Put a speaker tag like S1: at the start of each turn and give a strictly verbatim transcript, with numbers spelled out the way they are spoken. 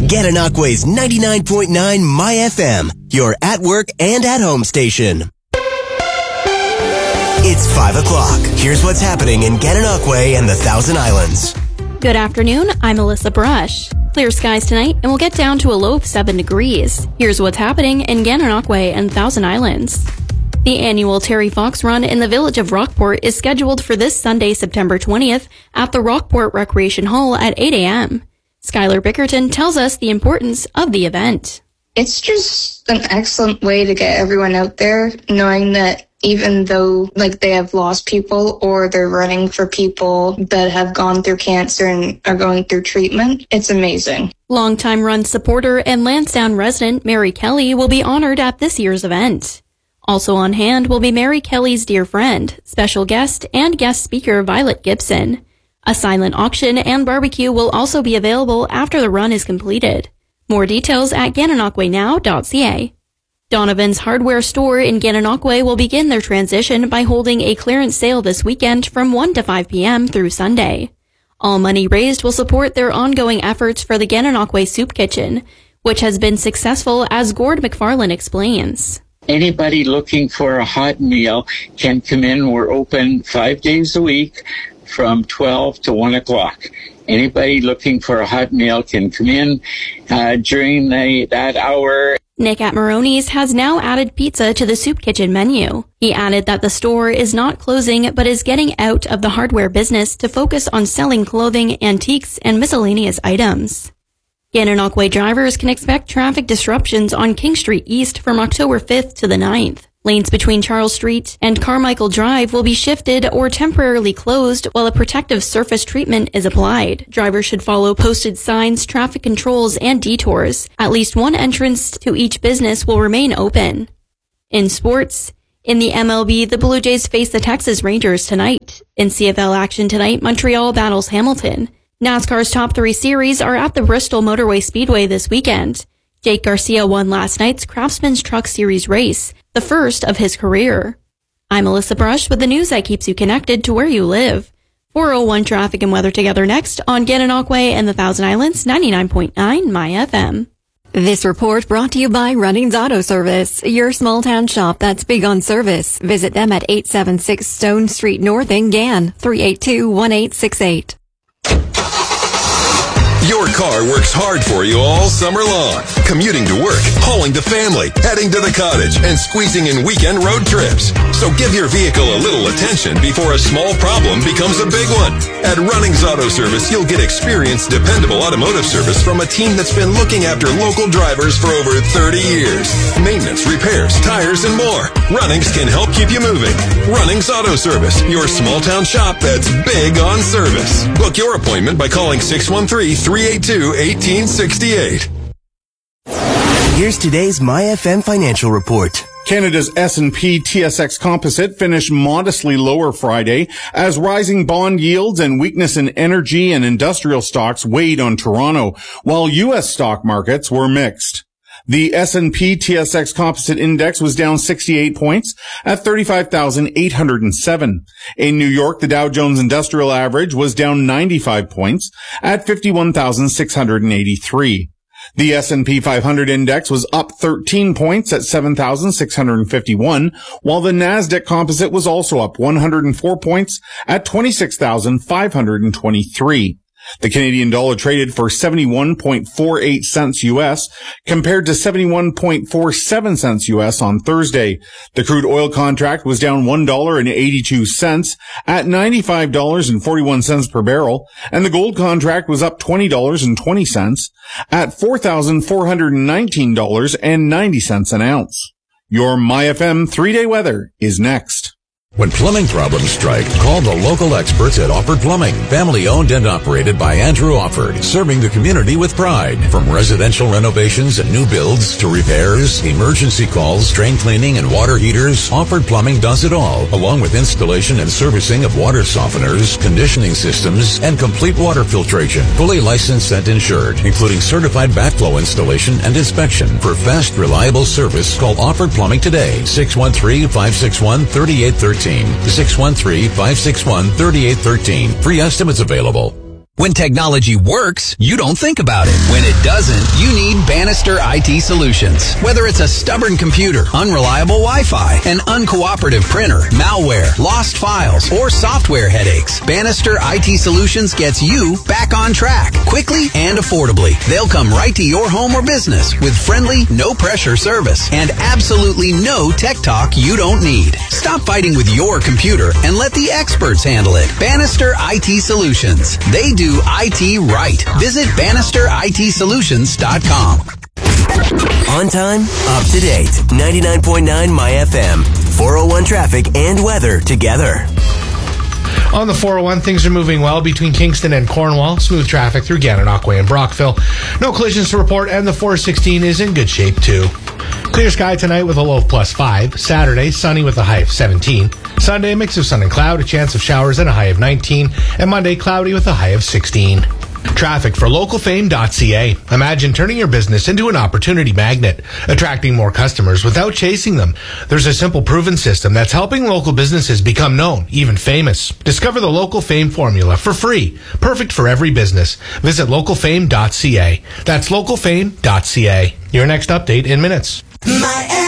S1: Gananoque's ninety-nine point nine My F M, your at-work and at-home station. It's five o'clock. Here's what's happening in Gananoque and the Thousand Islands.
S2: Good afternoon, I'm Alyssa Brush. Clear skies tonight, and we'll get down to a low of seven degrees. Here's what's happening in Gananoque and Thousand Islands. The annual Terry Fox Run in the village of Rockport is scheduled for this Sunday, September twentieth, at the Rockport Recreation Hall at eight a.m. Skylar Bickerton tells us the importance of the event.
S3: It's just an excellent way to get everyone out there, knowing that even though like they have lost people or they're running for people that have gone through cancer and are going through treatment, it's amazing.
S2: Longtime Run supporter and Lansdowne resident Mary Kelly will be honored at this year's event. Also on hand will be Mary Kelly's dear friend, special guest, and guest speaker Violet Gibson. A silent auction and barbecue will also be available after the run is completed. More details at gananoque now dot c a. Donovan's Hardware Store in Gananoque will begin their transition by holding a clearance sale this weekend from one to five p.m. through Sunday. All money raised will support their ongoing efforts for the Gananoque Soup Kitchen, which has been successful, as Gord McFarlane explains.
S4: Anybody looking for a hot meal can come in. We're open five days a week from twelve to one o'clock. Anybody looking for a hot meal can come in uh, during the, that hour.
S2: Nick at Maroney's has now added pizza to the Soup Kitchen menu. He added that the store is not closing but is getting out of the hardware business to focus on selling clothing, antiques, and miscellaneous items. Gananoque drivers can expect traffic disruptions on King Street East from October fifth to the ninth. Lanes between Charles Street and Carmichael Drive will be shifted or temporarily closed while a protective surface treatment is applied. Drivers should follow posted signs, traffic controls, and detours. At least one entrance to each business will remain open. In sports, in the M L B, the Blue Jays face the Texas Rangers tonight. In C F L action tonight, Montreal battles Hamilton. NASCAR's top three series are at the Bristol Motorway Speedway this weekend. Jake Garcia won last night's Craftsman's Truck Series race, the first of his career. I'm Alyssa Brush with the news that keeps you connected to where you live. four oh one traffic and weather together next on Gananoque and the Thousand Islands ninety-nine point nine My F M.
S5: This report brought to you by Runnings Auto Service, your small town shop that's big on service. Visit them at eight seventy-six Stone Street North in Gan, three eight two, one eight six eight.
S6: Your car works hard for you all summer long. Commuting to work, hauling to family, heading to the cottage, and squeezing in weekend road trips. So give your vehicle a little attention before a small problem becomes a big one. At Runnings Auto Service, you'll get experienced, dependable automotive service from a team that's been looking after local drivers for over thirty years. Maintenance, repairs, tires, and more. Runnings can help keep you moving. Runnings Auto Service, your small town shop that's big on service. Book your appointment by calling six one three, three eight two, one eight six eight.
S1: Here's today's My F M financial report.
S7: Canada's S and P T S X Composite finished modestly lower Friday as rising bond yields and weakness in energy and industrial stocks weighed on Toronto, while U S stock markets were mixed. The S and P T S X Composite Index was down sixty-eight points at thirty-five thousand eight hundred seven. In New York, the Dow Jones Industrial Average was down ninety-five points at fifty-one thousand six hundred eighty-three. The S and P five hundred Index was up thirteen points at seven thousand six hundred fifty-one, while the Nasdaq Composite was also up one hundred four points at twenty-six thousand five hundred twenty-three. The Canadian dollar traded for seventy-one point four eight cents U S compared to seventy-one point four seven cents U S on Thursday. The crude oil contract was down one dollar and eighty-two cents at ninety-five dollars and forty-one cents per barrel, and the gold contract was up twenty dollars and twenty cents at four thousand four hundred nineteen dollars and ninety cents an ounce. Your My F M three-day weather is next.
S8: When plumbing problems strike, call the local experts at Offord Plumbing. Family owned and operated by Andrew Offord, serving the community with pride. From residential renovations and new builds to repairs, emergency calls, drain cleaning, and water heaters, Offord Plumbing does it all, along with installation and servicing of water softeners, conditioning systems, and complete water filtration. Fully licensed and insured, including certified backflow installation and inspection. For fast, reliable service, call Offord Plumbing today, six one three, five six one, three eight one three. six one three, five six one, three eight one three. Free estimates available.
S9: When technology works, you don't think about it. When it doesn't, you need Bannister I T Solutions. Whether it's a stubborn computer, unreliable Wi-Fi, an uncooperative printer, malware, lost files, or software headaches, Bannister I T Solutions gets you back on track quickly and affordably. They'll come right to your home or business with friendly, no-pressure service and absolutely no tech talk you don't need. Stop fighting with your computer and let the experts handle it. Bannister I T Solutions. They do I T right. Visit Bannister I T Solutions dot com.
S1: On time, up to date. ninety-nine point nine My F M. four oh one traffic and weather together.
S10: On the four oh one, things are moving well between Kingston and Cornwall. Smooth traffic through Gananoque and Brockville. No collisions to report, and the four sixteen is in good shape, too. Clear sky tonight with a low of plus five. Saturday, sunny with a high of seventeen. Sunday, a mix of sun and cloud, a chance of showers and a high of nineteen. And Monday, cloudy with a high of sixteen. Traffic for local fame dot c a. Imagine turning your business into an opportunity magnet, attracting more customers without chasing them. There's a simple proven system that's helping local businesses become known, even famous. Discover the Local Fame formula for free, perfect for every business. Visit local fame dot c a. That's local fame dot c a. Your next update in minutes.
S11: My